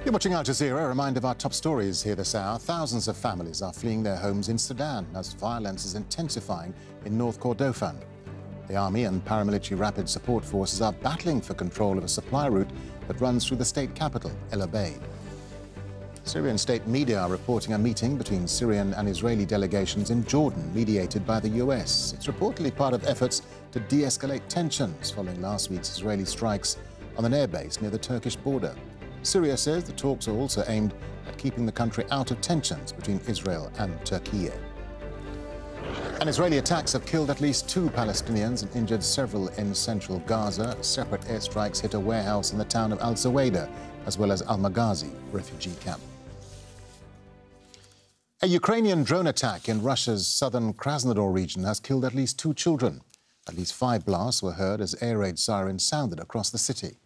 You're watching Al Jazeera. A reminder of our top stories here this hour. Thousands of families are fleeing their homes in Sudan as violence is intensifying in North Kordofan. The army and paramilitary rapid support forces are battling for control of a supply route that runs through the state capital, El Obeid. Syrian state media are reporting a meeting between Syrian and Israeli delegations in Jordan, mediated by the US. It's reportedly part of efforts to de-escalate tensions following last week's Israeli strikes on an airbase near the Turkish border. Syria says the talks are also aimed at keeping the country out of tensions between Israel and Turkey. And Israeli attacks have killed at least 2 Palestinians and injured several in central Gaza. Separate airstrikes hit a warehouse in the town of Al Zawayda, as well as Al Maghazi refugee camp. A Ukrainian drone attack in Russia's southern Krasnodar region has killed at least 2 children. At least 5 blasts were heard as air raid sirens sounded across the city.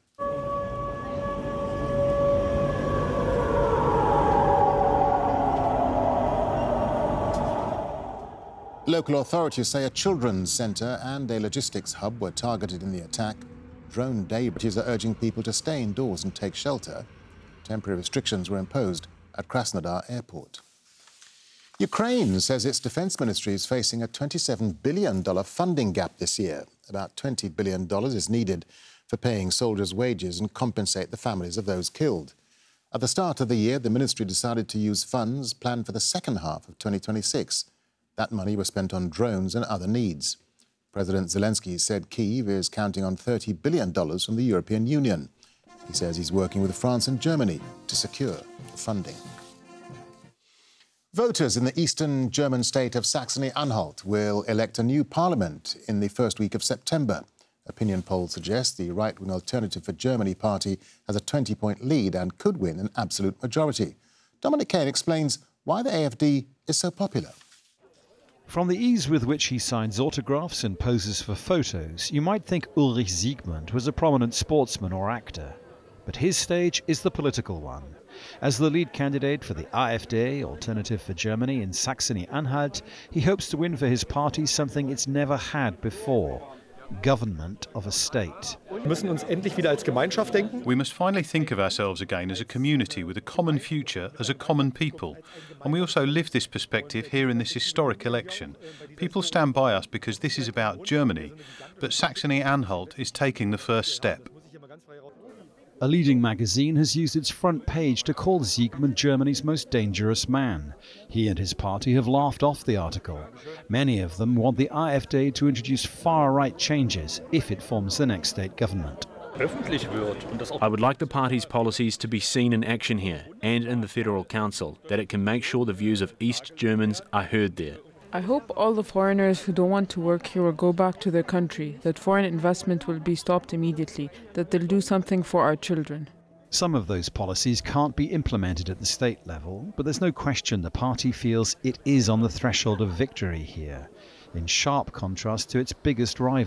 Local authorities say a children's centre and a logistics hub were targeted in the attack. Drone debris are urging people to stay indoors and take shelter. Temporary restrictions were imposed at Krasnodar Airport. Ukraine says its defence ministry is facing a $27 billion funding gap this year. About $20 billion is needed for paying soldiers' wages and compensate the families of those killed. At the start of the year, the ministry decided to use funds planned for the second half of 2026. That money was spent on drones and other needs. President Zelensky said Kyiv is counting on $30 billion from the European Union. He says he's working with France and Germany to secure the funding. Voters in the eastern German state of Saxony-Anhalt will elect a new parliament in the first week of September. Opinion polls suggest the right-wing Alternative for Germany party has a 20-point lead and could win an absolute majority. Dominic Kane explains why the AfD is so popular. From the ease with which he signs autographs and poses for photos, you might think Ulrich Siegmund was a prominent sportsman or actor. But his stage is the political one. As the lead candidate for the AfD, Alternative for Germany, in Saxony-Anhalt, he hopes to win for his party something it's never had before: government of a state. We must finally think of ourselves again as a community with a common future, as a common people. And we also live this perspective here in this historic election. People stand by us because this is about Germany, but Saxony-Anhalt is taking the first step. A leading magazine has used its front page to call Siegmund Germany's most dangerous man. He and his party have laughed off the article. Many of them want the AfD to introduce far-right changes if it forms the next state government. I would like the party's policies to be seen in action here and in the Federal Council, that it can make sure the views of East Germans are heard there. I hope all the foreigners who don't want to work here will go back to their country, that foreign investment will be stopped immediately, that they'll do something for our children. Some of those policies can't be implemented at the state level, but there's no question the party feels it is on the threshold of victory here, in sharp contrast to its biggest rival.